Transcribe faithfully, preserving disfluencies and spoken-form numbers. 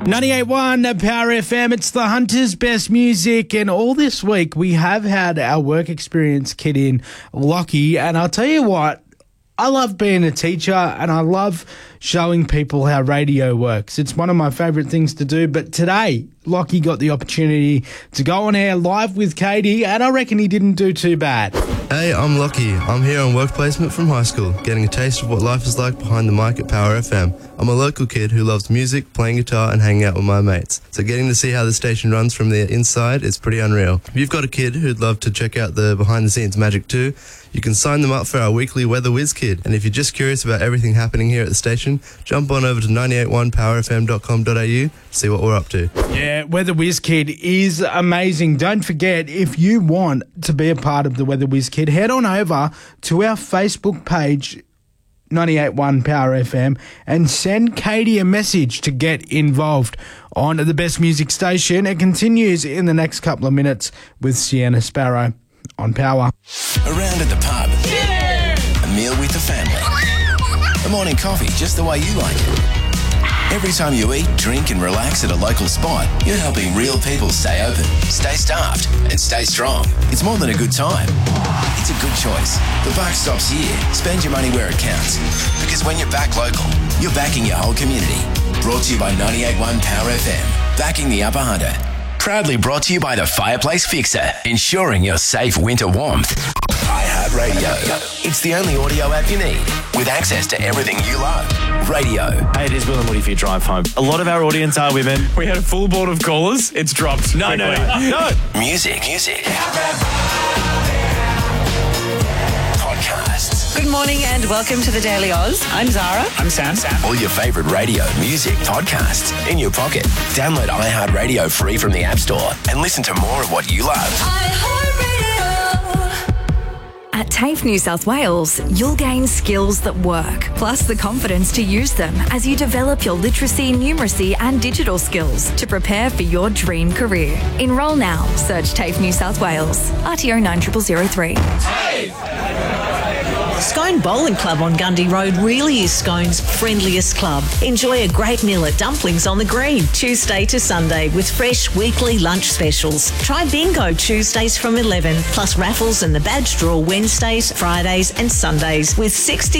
ninety-eight point one Power F M, it's the Hunter's Best Music, and all this week we have had our work experience kid in, Lockie, and I'll tell you what, I love being a teacher and I love showing people how radio works. It's one of my favourite things to do, but today Lockie got the opportunity to go on air live with Katie, and I reckon he didn't do too bad. Hey, I'm Lockie. I'm here on work placement from high school, getting a taste of what life is like behind the mic at Power F M. I'm a local kid who loves music, playing guitar and hanging out with my mates. So getting to see how the station runs from the inside is pretty unreal. If you've got a kid who'd love to check out the behind the scenes magic too, you can sign them up for our weekly Weather Whiz Kid. And if you're just curious about everything happening here at the station, jump on over to ninety-eight point one power f m dot com dot a u to see what we're up to. Yeah, Weather Whiz Kid is amazing. Don't forget, if you want to be a part of the Weather Whiz Kid, head on over to our Facebook page, ninety-eight point one Power F M, and send Katie a message to get involved on the best music station. It continues in the next couple of minutes with Sienna Sparrow on Power. Around at the pub. Yeah! A meal with the family. A morning coffee just the way you like it. Every time you eat, drink and relax at a local spot, you're helping real people stay open, stay staffed and stay strong. It's more than a good time. It's a good choice. The buck stops here. Spend your money where it counts. Because when you're back local, you're backing your whole community. Brought to you by ninety-eight point one Power F M. Backing the Upper Hunter. Proudly brought to you by the Fireplace Fixer, ensuring your safe winter warmth. iHeartRadio. It's the only audio app you need, with access to everything you love. Radio. Hey, it is Will and Woody for your drive home. A lot of our audience are women. We had a full board of callers. It's dropped. No, no, no, no. Music. Music. Podcasts. Good morning and welcome to the Daily Oz. I'm Zara. I'm Sam. Sam. All your favourite radio, music, podcasts in your pocket. Download iHeartRadio free from the App Store and listen to more of what you love. At TAFE New South Wales, you'll gain skills that work, plus the confidence to use them as you develop your literacy, numeracy and digital skills to prepare for your dream career. Enrol now. Search TAFE New South Wales. R T O nine zero zero zero three. Scone Bowling Club on Gundy Road really is Scone's friendliest club. Enjoy a great meal at Dumplings on the Green, Tuesday to Sunday, with fresh weekly lunch specials. Try bingo Tuesdays from eleven, plus raffles and the badge draw Wednesdays, Fridays and Sundays with sixty